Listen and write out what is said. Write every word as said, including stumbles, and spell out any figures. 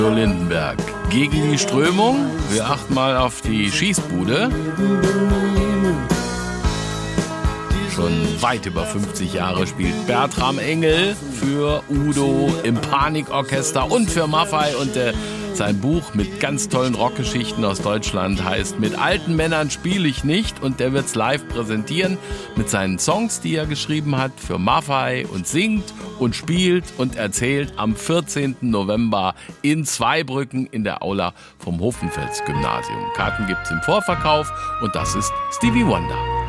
Lindenberg. Gegen die Strömung. Wir achten mal auf die Schießbude. Schon weit über fünfzig Jahre spielt Bertram Engel für Udo im Panikorchester und für Maffay. Und äh, sein Buch mit ganz tollen Rockgeschichten aus Deutschland heißt Mit alten Männern spiele ich nicht. Und der wird es live präsentieren mit seinen Songs, die er geschrieben hat für Maffay, und singt und spielt und erzählt am vierzehnten November in Zweibrücken in der Aula vom Hofenfels Gymnasium. Karten gibt's im Vorverkauf und das ist Stevie Wonder.